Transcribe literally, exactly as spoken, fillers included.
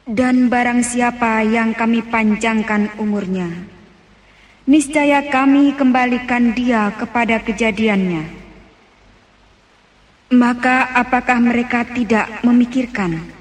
Dan barang siapa yang kami panjangkan umurnya, niscaya kami kembalikan dia kepada kejadiannya. Maka apakah mereka tidak memikirkan